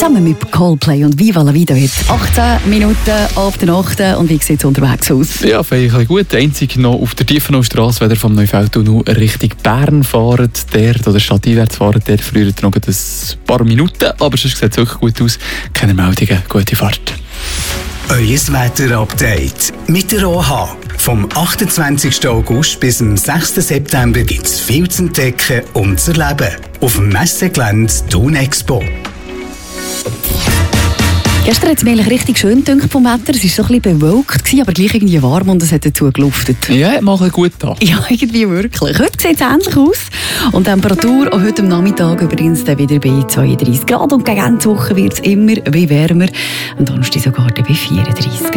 zusammen mit Coldplay und Viva la Vida jetzt 18 Minuten ab der Nacht. Und wie sieht es unterwegs aus? Ja, vielleicht ein gut. Einzig noch auf der Tiefenaustrasse, wenn ihr vom Neufeldtunnel Richtung Bern fahrt, oder stadteinwärts fahrt, der verliert noch ein paar Minuten. Aber sonst sieht es wirklich gut aus. Keine Meldungen, gute Fahrt. Euer Wetter-Update mit der OH. Vom 28. August bis zum 6. September gibt es viel zu entdecken und zu erleben. Auf dem Messegelände Thun Expo. Gestern hat es mir eigentlich richtig schön gedünkt vom Wetter. Es war so ein bisschen bewölkt, aber gleich irgendwie warm und es hat dazu geluftet. Ja, macht gut da. Ja, irgendwie wirklich. Heute sieht es ähnlich aus. Und die Temperatur auch heute am Nachmittag übrigens dann wieder bei 32 Grad. Und gegen Ende Woche wird es immer wie wärmer. Und dann steht sogar bei 34 Grad.